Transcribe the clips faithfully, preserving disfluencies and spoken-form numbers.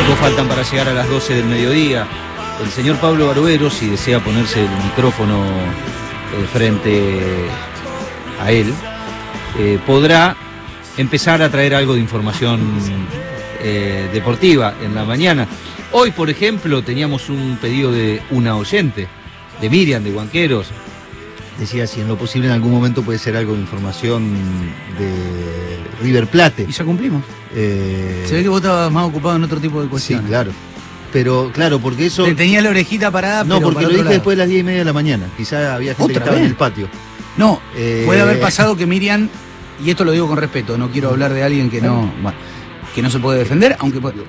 minutos faltan para llegar a las doce del mediodía. El señor Pablo Barbero, si desea ponerse el micrófono eh, frente a él, eh, podrá empezar a traer algo de información eh, deportiva en la mañana. Hoy, por ejemplo, teníamos un pedido de una oyente, de Miriam, de Huanqueros. Decía si en lo posible en algún momento puede ser algo de información de River Plate. Y ya cumplimos. Eh... Se ve que vos estabas más ocupado en otro tipo de cuestiones. Sí, claro. Pero, claro, porque eso... Te tenía la orejita parada, no, pero porque para lo otro dije lado. después de las diez y media de la mañana. Quizá había gente que estaba vez? en el patio. No, eh... puede haber pasado que Miriam, y esto lo digo con respeto, no quiero hablar de alguien que no, bueno, que no se puede defender, aunque puede...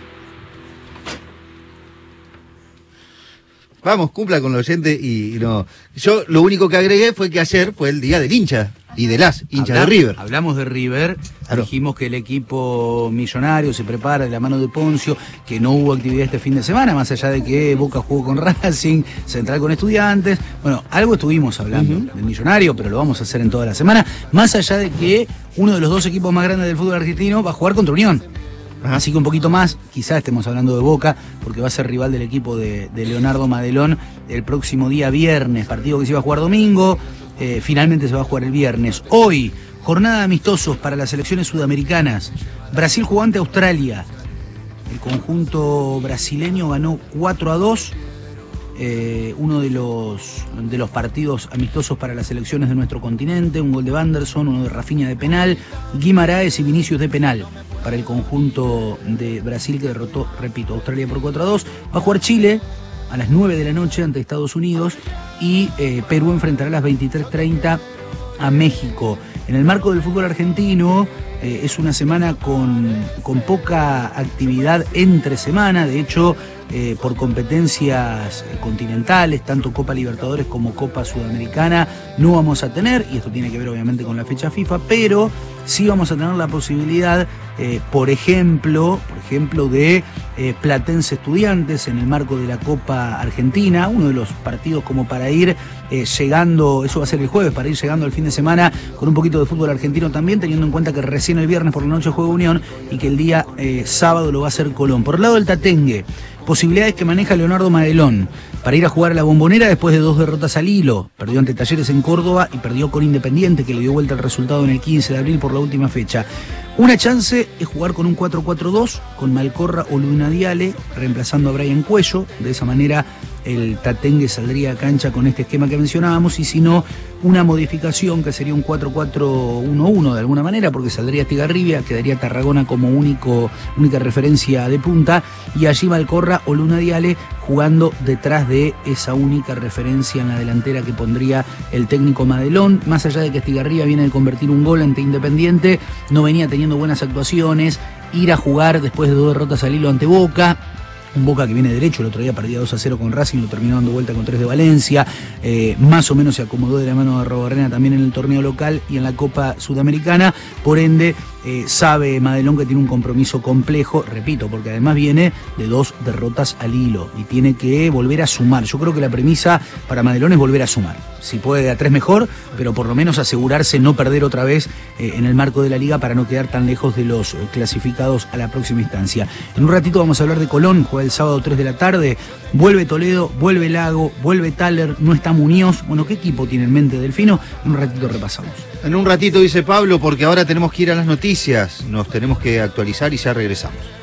Vamos, cumpla con lo oyente y, y no. Yo lo único que agregué fue que ayer fue el día del hincha y de las hinchas de River. Hablamos de River, claro. Dijimos que el equipo millonario se prepara de la mano de Poncio, que no hubo actividad este fin de semana, más allá de que Boca jugó con Racing, Central con Estudiantes. Bueno, algo estuvimos hablando uh-huh. del millonario, pero lo vamos a hacer en toda la semana, más allá de que uno de los dos equipos más grandes del fútbol argentino va a jugar contra Unión. Ajá. Así que un poquito más, quizás estemos hablando de Boca, porque va a ser rival del equipo de, de Leonardo Madelón el próximo día viernes, partido que se iba a jugar domingo, eh, finalmente se va a jugar el viernes. Hoy, jornada de amistosos para las selecciones sudamericanas. Brasil jugó ante Australia. El conjunto brasileño ganó cuatro a dos. Eh, uno de los, de los partidos amistosos para las selecciones de nuestro continente, un gol de Wanderson, uno de Rafinha de penal, Guimaraes y Vinicius de penal para el conjunto de Brasil que derrotó, repito, a Australia por cuatro a dos. Va a jugar Chile a las nueve de la noche ante Estados Unidos y eh, Perú enfrentará a las veintitrés treinta a México. En el marco del fútbol argentino eh, es una semana con, con poca actividad entre semana, de hecho eh, por competencias continentales, tanto Copa Libertadores como Copa Sudamericana, no vamos a tener, y esto tiene que ver obviamente con la fecha FIFA, pero sí vamos a tener la posibilidad, eh, por ejemplo, por ejemplo, de eh, Platense Estudiantes en el marco de la Copa Argentina, uno de los partidos como para ir eh, llegando, eso va a ser el jueves, para ir llegando al fin de semana con un poquito de fútbol argentino también, teniendo en cuenta que recién el viernes por la noche juega Unión y que el día eh, sábado lo va a hacer Colón. Por el lado del Tatengue, posibilidades que maneja Leonardo Madelón para ir a jugar a la Bombonera después de dos derrotas al hilo. Perdió ante Talleres en Córdoba y perdió con Independiente, que le dio vuelta el resultado en el quince de abril por la última fecha. Una chance es jugar con un cuatro cuatro dos, con Malcorra o Luna Diale, reemplazando a Brian Cuello. De esa manera el Tatengue saldría a cancha con este esquema que mencionábamos, y si no, una modificación que sería un cuatro cuatro uno uno de alguna manera, porque saldría Estigarribia, quedaría Tarragona como único, única referencia de punta, y allí Malcorra o Luna Diale jugando detrás de esa única referencia en la delantera que pondría el técnico Madelón. Más allá de que Estigarribia viene de convertir un gol ante Independiente, no venía teniendo buenas actuaciones, ir a jugar después de dos derrotas al hilo ante Boca. Un Boca que viene derecho, el otro día perdía dos a cero con Racing, lo terminó dando vuelta con tres de Valencia, eh, más o menos se acomodó de la mano de Arrobarrena también en el torneo local y en la Copa Sudamericana, por ende eh, sabe Madelón que tiene un compromiso complejo, repito, porque además viene de dos derrotas al hilo y tiene que volver a sumar. Yo creo que la premisa para Madelón es volver a sumar, si puede de a tres mejor, pero por lo menos asegurarse no perder otra vez eh, en el marco de la liga para no quedar tan lejos de los eh, clasificados a la próxima instancia. En un ratito vamos a hablar de Colón, juega el sábado tres de la tarde, vuelve Toledo, vuelve Lago, vuelve Thaler, no está Muñoz. Bueno, ¿qué equipo tiene en mente Delfino? En un ratito repasamos. En un ratito, dice Pablo, porque ahora tenemos que ir a las noticias, nos tenemos que actualizar y ya regresamos.